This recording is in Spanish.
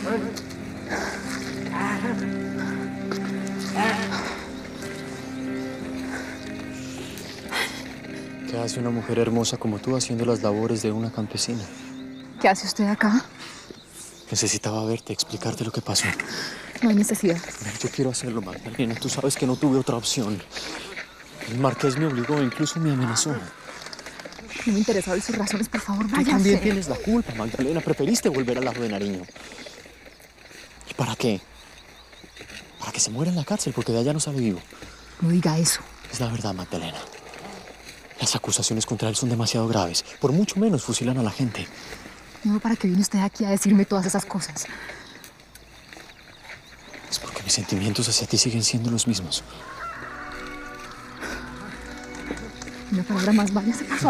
¿Qué hace una mujer hermosa como tú haciendo las labores de una campesina? ¿Qué hace usted acá? Necesitaba verte, explicarte lo que pasó. No hay necesidad. Ven, yo quiero hacerlo, Magdalena. Tú sabes que no tuve otra opción. El marqués me obligó, incluso me amenazó. No me interesa oír sus razones, por favor, Tú váyase. también tienes la culpa, Magdalena. Preferiste volver al lado de Nariño. ¿Y para qué? Para que se muera en la cárcel, porque de allá no sale vivo. No diga eso. Es la verdad, Magdalena. Las acusaciones contra él son demasiado graves. Por mucho menos fusilan a la gente. No, ¿para qué viene usted aquí a decirme todas esas cosas? Es porque mis sentimientos hacia ti siguen siendo los mismos. Una palabra más, váyase, por favor.